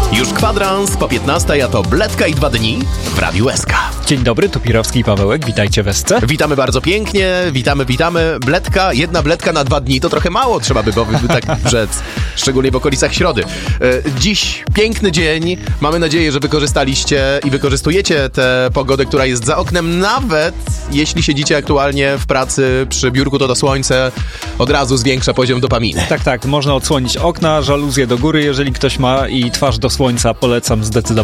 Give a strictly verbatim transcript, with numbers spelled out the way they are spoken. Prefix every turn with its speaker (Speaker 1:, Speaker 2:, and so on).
Speaker 1: Już kwadrans po piętnastej, a to Bledka i dwa dni w Radiu S K.
Speaker 2: Dzień dobry, tu Pirowski i Pawełek, witajcie w S C.
Speaker 1: Witamy bardzo pięknie, witamy, witamy. Bledka, jedna bledka na dwa dni to trochę mało, trzeba by, by tak rzec, szczególnie w okolicach środy. Dziś piękny dzień, mamy nadzieję, że wykorzystaliście i wykorzystujecie tę pogodę, która jest za oknem, nawet jeśli siedzicie aktualnie w pracy przy biurku, to to słońce od razu zwiększa poziom dopaminy.
Speaker 2: Tak, tak, można odsłonić okna, żaluzje do góry, jeżeli ktoś ma, i twarz do słońca polecam zdecydowanie.